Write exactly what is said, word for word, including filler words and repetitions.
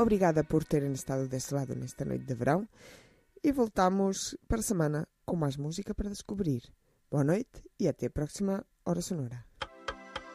Obrigada por terem estado desse lado nesta noite de verão e voltamos para a semana com mais música para descobrir. Boa noite e até a próxima Hora Sonora.